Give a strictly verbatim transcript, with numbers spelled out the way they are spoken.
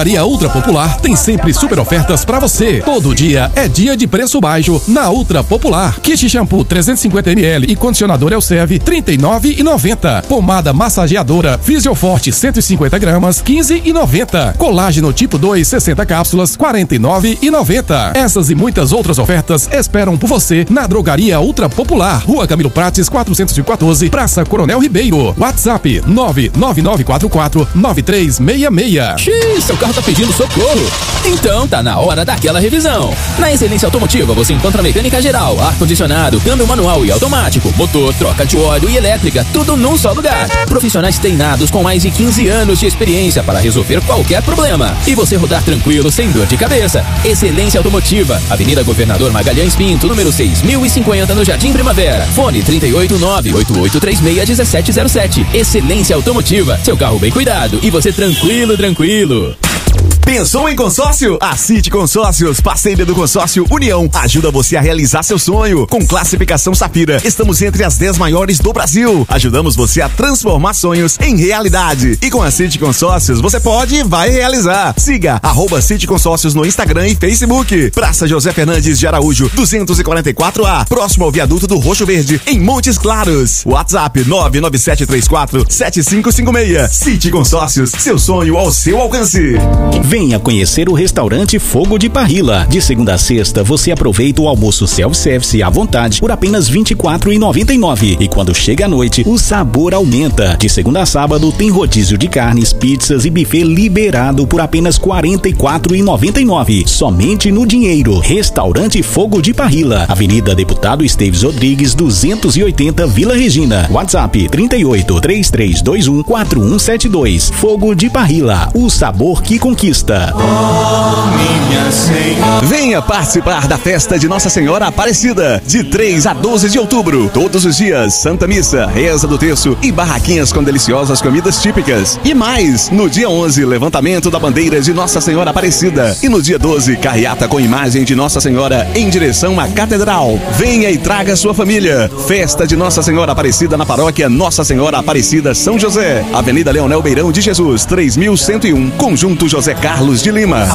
Drogaria Ultra Popular tem sempre super ofertas pra você. Todo dia é dia de preço baixo na Ultra Popular. Kit shampoo trezentos e cinquenta mililitros e condicionador Elserve trinta e nove reais e noventa centavos. Pomada massageadora Fisioforte cento e cinquenta gramas quinze reais e noventa centavos. Colágeno tipo dois sessenta cápsulas quarenta e nove reais e noventa centavos. Essas e muitas outras ofertas esperam por você na Drogaria Ultra Popular. Rua Camilo Prates quatrocentos e quatorze, Praça Coronel Ribeiro. WhatsApp nove nove nove quatro quatro nove três seis seis. Xiii, seu carro tá pedindo socorro. Então tá na hora daquela revisão. Na Excelência Automotiva você encontra mecânica geral, ar-condicionado, câmbio manual e automático, motor, troca de óleo e elétrica, tudo num só lugar. Profissionais treinados com mais de quinze anos de experiência para resolver qualquer problema. E você rodar tranquilo, sem dor de cabeça. Excelência Automotiva, Avenida Governador Magalhães Pinto, número seis mil e cinquenta, no Jardim Primavera. Fone trinta e oito nove oito oito três seis um sete zero sete. Excelência Automotiva, seu carro bem cuidado e você tranquilo, tranquilo. Pensou em consórcio? A City Consórcios, parceira do consórcio União, ajuda você a realizar seu sonho. Com classificação Safira, estamos entre as dez maiores do Brasil. Ajudamos você a transformar sonhos em realidade. E com a City Consórcios, você pode e vai realizar. Siga arroba City Consórcios no Instagram e Facebook. Praça José Fernandes de Araújo, duzentos e quarenta e quatro A, próximo ao viaduto do Roxo Verde, em Montes Claros. WhatsApp nove nove sete três quatro sete cinco cinco seis. City Consórcios, seu sonho ao seu alcance. Venha conhecer o restaurante Fogo de Parrilla. De segunda a sexta, você aproveita o almoço self-service à vontade por apenas vinte e quatro reais e noventa e nove centavos. E quando chega a noite, o sabor aumenta. De segunda a sábado, tem rodízio de carnes, pizzas e buffet liberado por apenas quarenta e quatro reais e noventa e nove centavos. Somente no dinheiro. Restaurante Fogo de Parrilla, Avenida Deputado Esteves Rodrigues, duzentos e oitenta, Vila Regina. WhatsApp trinta e oito, três três dois um, quatro um sete dois. Fogo de Parrilla, o sabor que conquista. Oh, minha Senhora. Venha participar da festa de Nossa Senhora Aparecida, de três a doze de outubro. Todos os dias, Santa Missa, Reza do Terço e barraquinhas com deliciosas comidas típicas. E mais, no dia onze, levantamento da bandeira de Nossa Senhora Aparecida. E no dia doze, carreata com imagem de Nossa Senhora em direção à Catedral. Venha e traga sua família. Festa de Nossa Senhora Aparecida na paróquia Nossa Senhora Aparecida São José. Avenida Leonel Beirão de Jesus, três mil cento e um, Conjunto José Carlos de Lima.